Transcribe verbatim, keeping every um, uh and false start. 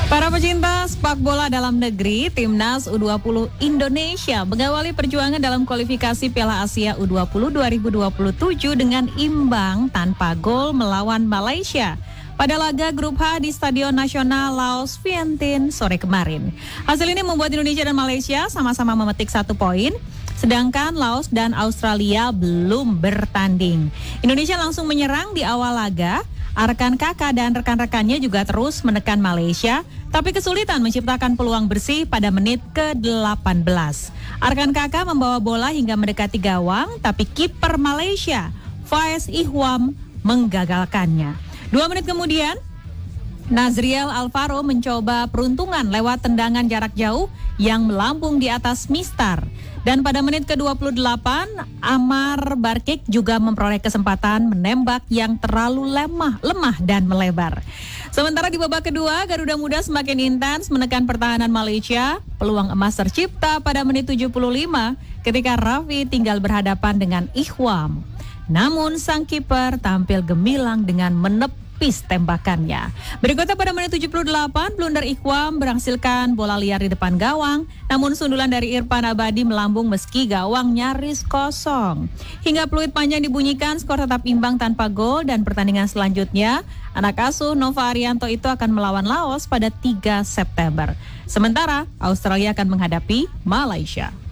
Para pecinta sepak bola dalam negeri, Timnas U dua puluh Indonesia mengawali perjuangan dalam kualifikasi Piala Asia U dua puluh dua ribu dua puluh tujuh dengan imbang tanpa gol melawan Malaysia pada laga grup H di Stadion Nasional Laos Vientiane sore kemarin. Hasil ini membuat Indonesia dan Malaysia sama-sama memetik satu poin, sedangkan Laos dan Australia belum bertanding. Indonesia langsung menyerang di awal laga. Arkan Kakak dan rekan-rekannya juga terus menekan Malaysia, tapi kesulitan menciptakan peluang bersih pada menit ke delapan belas. Arkan Kakak membawa bola hingga mendekati gawang, tapi kiper Malaysia, Faiz Ihwam, menggagalkannya. Dua menit kemudian, Nazriel Alvaro mencoba peruntungan lewat tendangan jarak jauh yang melambung di atas mistar. Dan pada menit ke dua puluh delapan, Amar Barkik juga memperoleh kesempatan menembak yang terlalu lemah, lemah dan melebar. Sementara di babak kedua, Garuda Muda semakin intens menekan pertahanan Malaysia. Peluang emas tercipta pada menit tujuh puluh lima ketika Raffi tinggal berhadapan dengan Ihwam. Namun sang kiper tampil gemilang dengan menepis tembakannya. Berikutnya pada menit tujuh puluh delapan, blunder Ihwam berhasilkan bola liar di depan gawang, namun sundulan dari Irfan Abadi melambung meski gawang nyaris kosong. Hingga peluit panjang dibunyikan, skor tetap imbang tanpa gol dan pertandingan selanjutnya, anak asuh Nova Arianto itu akan melawan Laos pada tiga September. Sementara Australia akan menghadapi Malaysia.